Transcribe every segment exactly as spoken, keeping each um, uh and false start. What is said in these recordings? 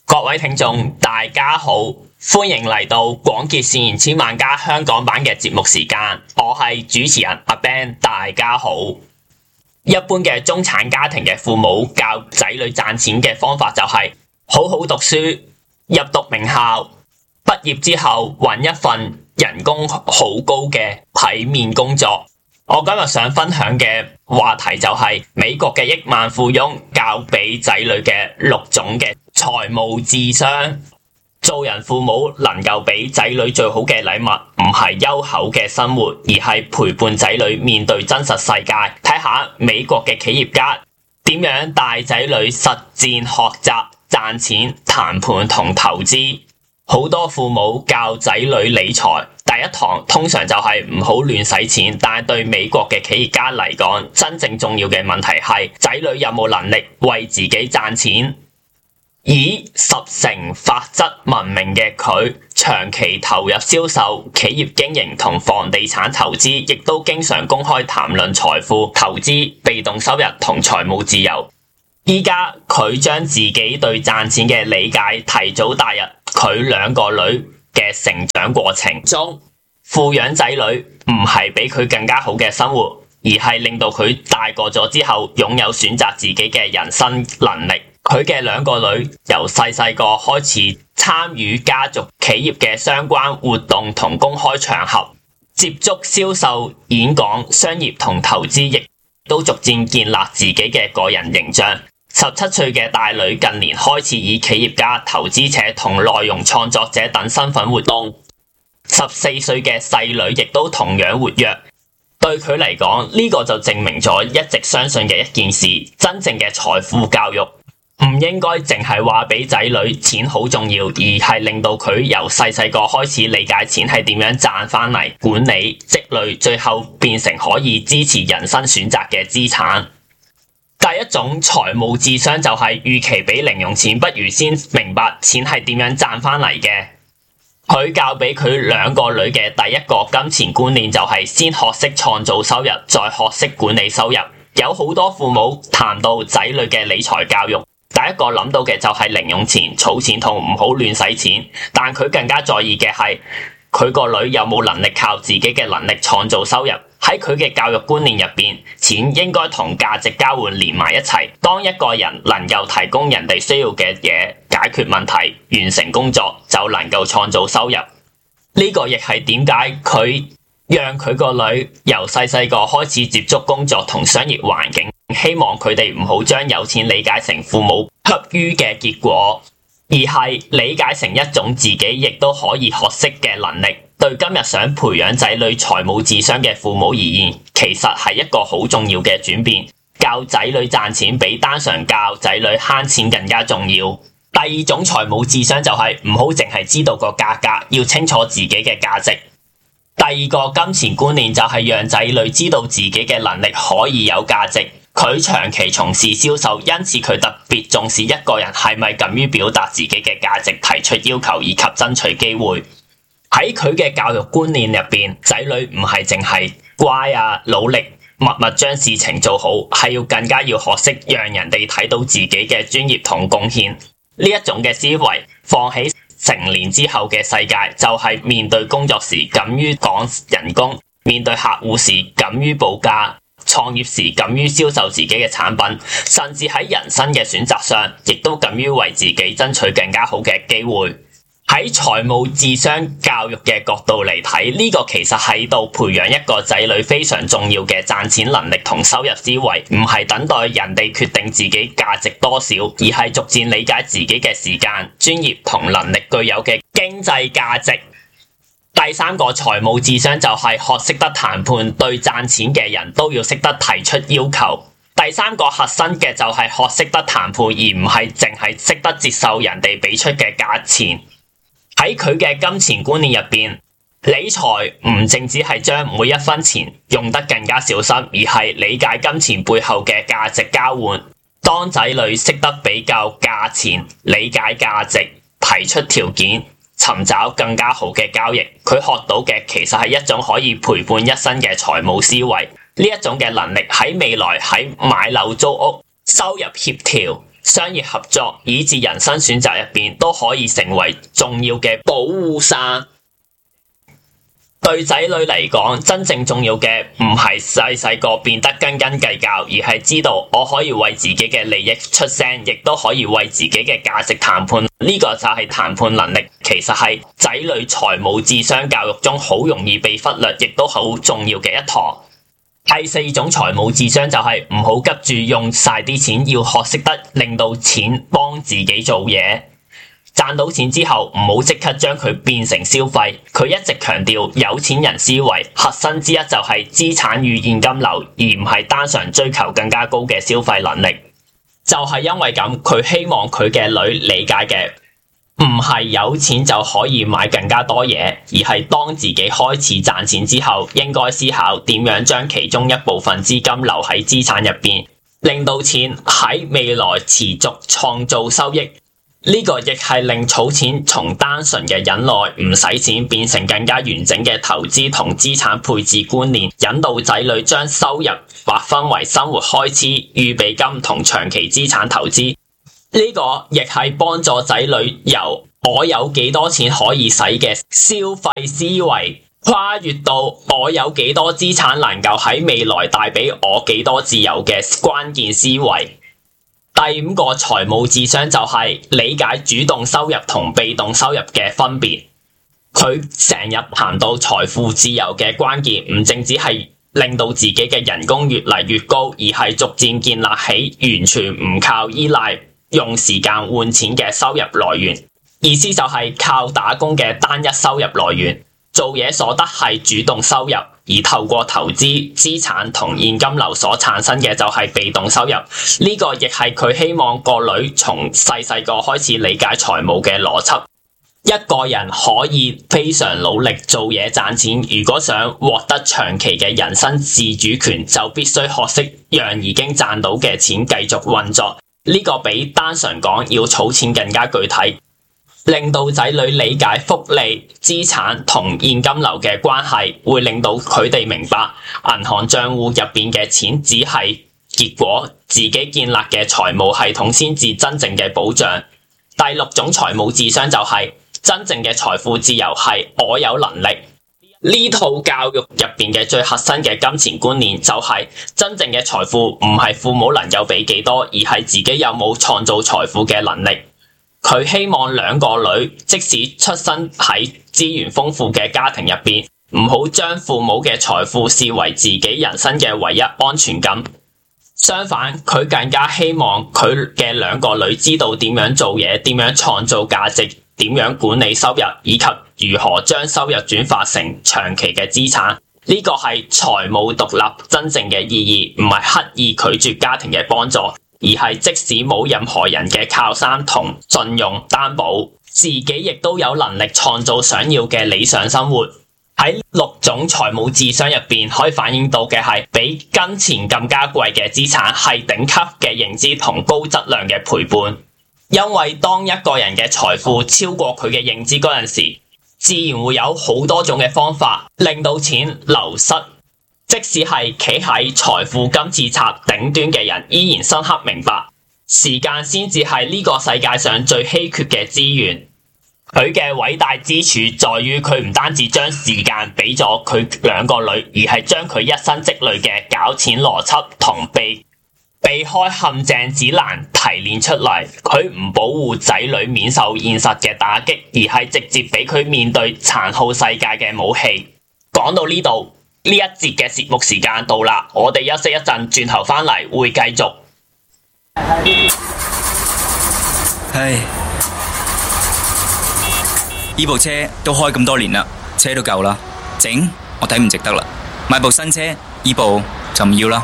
各位聽眾大家好，歡迎嚟到廣結善言千萬家香港版嘅節目時間，我係主持人阿 Ben， 大家好。一般嘅中產家庭嘅父母教仔女賺錢嘅方法就係好好讀書，入讀名校，畢業之後揾一份人工好高嘅體面工作。我今日想分享嘅話題就係美國嘅億萬富翁教俾仔女嘅六種嘅財務智商。做人父母能夠俾仔女最好嘅禮物，唔係優厚嘅生活，而係陪伴仔女面對真實世界。睇下美國嘅企業家點樣帶仔女實戰學習賺錢、談判同投資。好多父母教仔女理財，第一堂通常就係唔好亂使錢，但係對美國嘅企業家嚟講，真正重要嘅問題係仔女有冇能力為自己賺錢。以十成法則聞名嘅佢，長期投入銷售、企業經營同房地產投資，亦都經常公開談論財富、投資、被動收入同財務自由。依家佢將自己對賺錢嘅理解提早帶入佢兩個女嘅成長過程中。富養仔女唔係俾佢更加好嘅生活，而係令到佢大個咗之後擁有選擇自己嘅人生能力。佢嘅兩個女由細細個開始參與家族企業嘅相關活動同公開場合，接觸銷售、演講、商業同投資，亦都逐漸建立自己嘅個人形象。十七歲嘅大女近年開始以企業家、投資者同內容創作者等身份活動。十四歲嘅細女亦都同樣活躍。對佢嚟講，呢個就證明咗一直相信嘅一件事：真正嘅財富教育唔應該淨係話俾仔女錢好重要，而係令到佢由細細個開始理解錢係點樣賺翻嚟、管理、積累，最後變成可以支持人生選擇嘅資產。第一種財務智商就係預期比零用錢，不如先明白錢係點樣賺翻嚟嘅。佢教俾佢兩個女嘅第一個金錢觀念就係先學識創造收入，再學識管理收入。有好多父母談到仔女嘅理財教育，第一個諗到嘅就係零用錢、儲錢同唔好亂使錢，但佢更加在意嘅係佢個女有冇能力靠自己嘅能力創造收入。喺佢嘅教育觀念入邊，錢應該同價值交換連埋一齊。當一個人能夠提供人哋需要嘅嘢，解決問題、完成工作，就能夠創造收入。呢個亦係點解佢讓佢個女由細細個開始接觸工作同商業環境，希望佢哋唔好將有錢理解成父母給予嘅結果，而係理解成一種自己亦都可以學識嘅能力。對今日想培養仔女財務智商嘅父母而言，其實係一個好重要嘅轉變。教仔女賺錢比單純教仔女慳錢更加重要。第二種財務智商就係唔好淨係知道個價格，要清楚自己嘅價值。第二個金錢觀念就係讓仔女知道自己嘅能力可以有價值。佢長期從事銷售，因此佢特別重視一個人係咪敢於表達自己嘅價值，提出要求以及爭取機會。喺佢嘅教育觀念入邊，仔女唔係淨係乖啊、努力、默默將事情做好，係要更加要學識讓人哋睇到自己嘅專業同貢獻。呢一種嘅思維放喺成年之後嘅世界，就係面對工作時敢於講人工，面對客戶時敢於報價，創業時敢於銷售自己嘅產品，甚至喺人生嘅選擇上，亦都敢於為自己爭取更加好嘅機會。喺財務智商教育嘅角度嚟睇，呢個其實喺度培養一個仔女非常重要嘅賺錢能力同收入思維，唔係等待人哋決定自己價值多少，而係逐漸理解自己嘅時間、專業同能力具有嘅經濟價值。第三個財務智商就係學識得談判，對賺錢嘅人都要識得提出要求。第三個核心嘅就係學識得談判，而唔係淨係識得接受人哋俾出嘅價錢。喺佢嘅金錢觀念入邊，理財唔淨只係將每一分錢用得更加小心，而係理解金錢背後嘅價值交換。當仔女識得比較價錢、理解價值、提出條件、尋找更加好嘅交易，佢學到嘅其實係一種可以陪伴一生嘅財務思維。呢一種嘅能力喺未來喺買樓租屋、收入協調、 商業合作以至人生選擇入邊都可以成為重要嘅保護傘。對仔女嚟講，真正重要嘅唔係細細個變得斤斤計較，而係知道我可以為自己嘅利益出聲，亦都可以為自己嘅價值談判。呢個就係談判能力，其實係仔女財務智商教育中好容易被忽略，亦都好重要嘅一堂。第四種財務智商就係唔好急住用晒啲錢，要學識得令到錢幫自己做嘢。賺到錢之後，唔好即刻將佢變成消費。佢一直強調有錢人思維核心之一就係資產與現金流，而唔係單純追求更加高嘅消費能力。就係因為咁，佢希望佢嘅女理解嘅唔係有錢就可以買更加多嘢，而係當自己開始賺錢之後，應該思考點樣將其中一部分資金留喺資產入邊，令到錢喺未來持續創造收益。呢個亦係令儲錢從單純嘅忍耐唔使錢變成更加完整嘅投資同資產配置觀念，引導仔女將收入劃分為生活開支、預備金同長期資產投資。呢個亦係幫助仔女由我有幾多錢可以使嘅消費思維，跨越到我有幾多資產能夠喺未來帶俾我幾多自由嘅關鍵思維。第五個財務智商就係理解主動收入同被動收入嘅分別。佢成日談到財富自由嘅關鍵，唔淨止係令到自己嘅人工越嚟越高，而係逐漸建立起完全唔靠依賴用時間換錢嘅收入來源。意思就係靠打工嘅單一收入來源，做嘢所得係主動收入，而透過投資、資產同現金流所產生嘅就係被動收入。呢個亦係佢希望個女從細細個開始理解財務嘅邏輯。一個人可以非常努力做嘢賺錢，如果想獲得長期嘅人生自主權，就必須學識讓已經賺到嘅錢繼續運作。呢個比單純講要儲錢更加具體。令到仔女理解複利、資產同現金流嘅關係，會令到佢哋明白銀行賬戶入邊嘅錢只係結果，自己建立嘅財務系統先至真正嘅保障。第六種財務智商就係、是、真正嘅財富自由係我有能力。呢套教育入邊嘅最核心嘅金錢觀念就係、是、真正嘅財富唔係父母能夠俾幾多，而係自己有冇創造財富嘅能力。佢希望兩個女即使出生喺資源豐富嘅家庭入邊，唔好將父母嘅財富視為自己人生嘅唯一安全感。相反，佢更加希望佢嘅兩個女知道點樣做嘢，點樣創造價值，點樣管理收入，以及如何將收入轉化成長期嘅資產。呢個係財務獨立真正嘅意義，唔係刻意拒絕家庭嘅幫助，而係即使冇任何人嘅靠山同信用擔保，自己亦都有能力創造想要嘅理想生活。喺六種財務智商入邊，可以反映到嘅係比金錢更加貴嘅資產係頂級嘅認知同高質量嘅陪伴。因為當一個人嘅財富超過佢嘅認知嗰陣時，自然會有好多種嘅方法令到錢流失。即使係企喺財富金字塔頂端嘅人，依然深刻明白，時間先至係呢個世界上最稀缺嘅資源。佢嘅偉大之處在於，佢唔單止將時間俾咗佢兩個女，而係將佢一生積累嘅搞錢邏輯同避避開陷阱指南提煉出嚟。佢唔保護仔女免受現實嘅打擊，而係直接俾佢面對殘酷世界嘅武器。講到呢度，呢一節嘅節目時間到啦，我哋休息一陣，轉頭返嚟會繼續。 唉，呢部車都開咁多年啦，車都舊啦，整我睇唔值得啦，買部新車，呢部就唔要啦。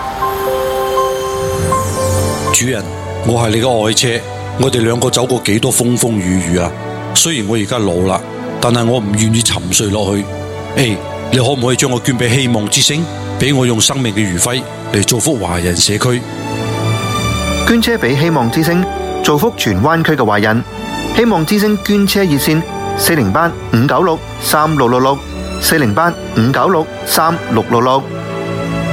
主人，我係你嘅愛車，我哋兩個走過幾多風風雨雨啊！雖然我而家老啦，但係我唔願意沉睡落去。誒，你可唔可以將我捐俾希望之星，俾我用生命嘅餘暉嚟造福華人社區？ 捐車俾希望之星，造福荃灣區嘅華人。希望之星捐車熱線：四零八五九六三六六六，四零八五九六三六六六。